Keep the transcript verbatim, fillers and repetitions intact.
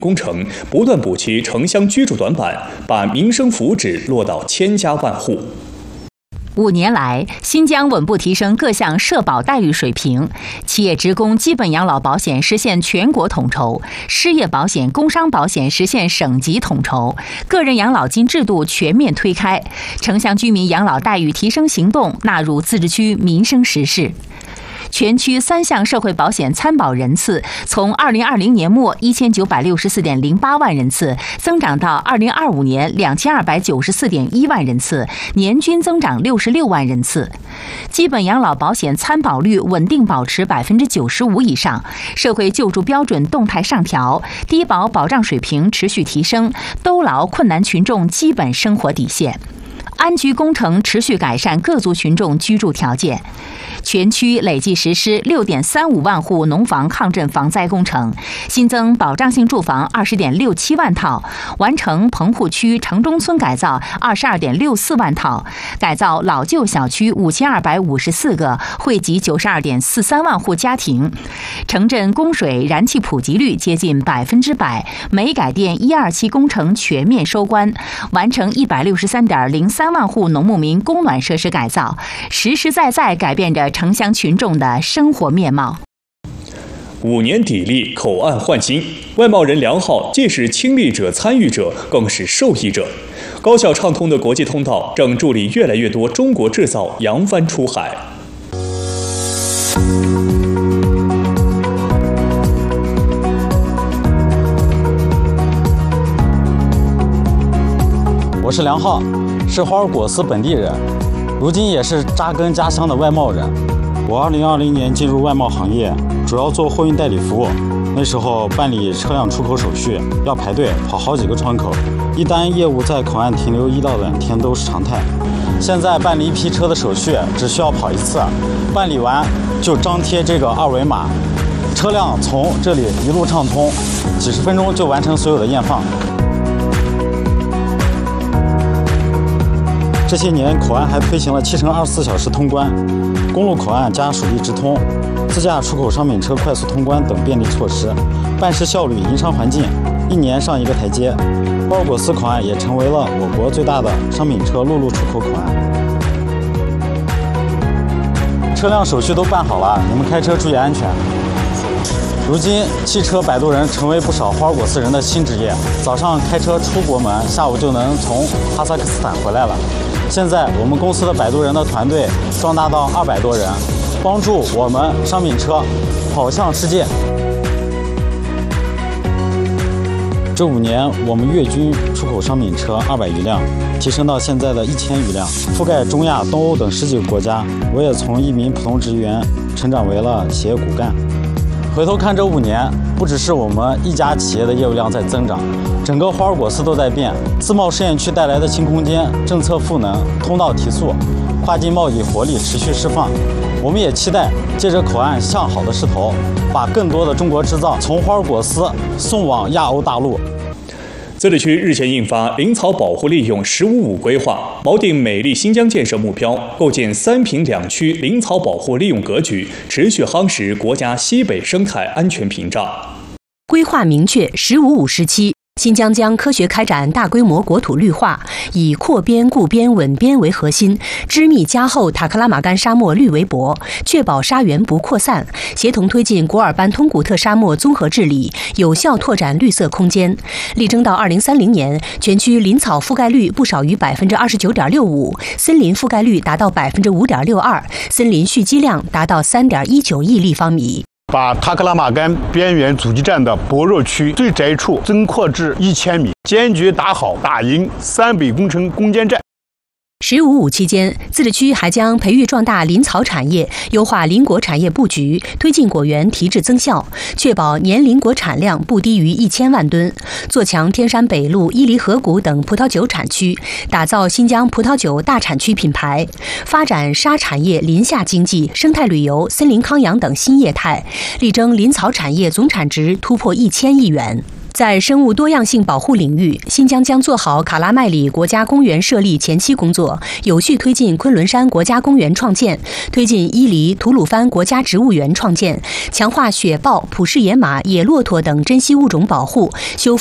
工程不断补齐城乡居住短板，把民生福祉落到千家万户。 五年来，新疆稳步提升各项社保待遇水平，企业职工基本养老保险实现全国统筹，失业保险、工伤保险实现省级统筹，个人养老金制度全面推开，城乡居民养老待遇提升行动纳入自治区民生实事。全区三项社会保险参保人次从二零二零年末一千九百六十四点零八万人次增长到二零二五年两千二百九十四点一万人次，年均增长六十六万人次。基本养老保险参保率稳定保持百分之九十五以上，社会救助标准动态上调，低保保障水平持续提升，兜牢困难群众基本生活底线。安居工程持续改善各族群众居住条件，全区累计实施六点三五万户农房抗震防灾工程，新增保障性住房二十点六七万套，完成棚户区城中村改造二十二点六四万套，改造老旧小区五千二百五十四个，惠及九十二点四三万户家庭。城镇供水燃气普及率接近百分之百，煤改电一二期工程全面收官，完成一百六十三点零三万户农牧民供暖设施改造，实实在在改变着城乡群众的生活面貌。 五年砥砺，口岸焕新，外贸人良好既是亲历者、参与者，更是受益者。高效畅通的国际通道正助力越来越多中国制造扬帆出海。 我是梁浩，是花尔果斯本地人，如今也是扎根家乡的外贸人。我二零二零年进入外贸行业，主要做货运代理服务。那时候办理车辆出口手续要排队跑好几个窗口，一单业务在口岸停留一到两天都是常态。现在办理一批车的手续只需要跑一次，办理完就张贴这个二维码，车辆从这里一路畅通，几十分钟就完成所有的验放。这些年，口岸还推行了七乘二十四小时通关、公路口岸加属地直通、自驾出口商品车快速通关等便利措施，办事效率、营商环境一年上一个台阶。花尔果斯口岸也成为了我国最大的商品车陆路出口口岸。车辆手续都办好了，你们开车注意安全。如今，汽车摆渡人成为不少花尔果斯人的新职业。早上开车出国门，下午就能从哈萨克斯坦回来了。现在我们公司的摆渡人的团队壮大到二百多人，帮助我们商品车跑向世界。这五年，我们月均出口商品车二百余辆，提升到现在的一千余辆，覆盖中亚、东欧等十几个国家。我也从一名普通职员成长为了企业骨干。回头看这五年，不只是我们一家企业的业务量在增长，整个花尔果斯都在变。自贸试验区带来的新空间、政策赋能、通道提速、跨境贸易活力持续释放。我们也期待借着口岸向好的势头，把更多的中国制造从花尔果斯送往亚欧大陆。 自治区日前印发林草保护利用“十五五”规划，锚定美丽新疆建设目标，构建三平两区林草保护利用格局，持续夯实国家西北生态安全屏障。 规划明确“十五五”时期，新疆将科学开展大规模国土绿化，以扩编、固编、稳编为核心，织密加厚塔克拉玛干沙漠绿围脖，确保沙源不扩散，协同推进古尔班通古特沙漠综合治理，有效拓展绿色空间。力争到二零三零年，全区林草覆盖率不少于百分之二十九点六五，森林覆盖率达到百分之五点六二，森林蓄积量达到三点一九亿立方米。 把塔克拉玛干边缘阻击战的薄弱区最窄处增扩至一千米，坚决打好打赢三北工程攻坚战。 十五五期间，自治区还将培育壮大林草产业，优化林果产业布局，推进果园提质增效，确保年林果产量不低于一千万吨，做强天山北路、伊犁河谷等葡萄酒产区，打造新疆葡萄酒大产区品牌，发展沙产业、林下经济、生态旅游、森林康养等新业态，力争林草产业总产值突破一千亿元。 在生物多样性保护领域，新疆将做好卡拉麦里国家公园设立前期工作，有序推进昆仑山国家公园创建，推进伊犁、吐鲁番国家植物园创建，强化雪豹、普氏野马、野骆驼等珍稀物种保护，修复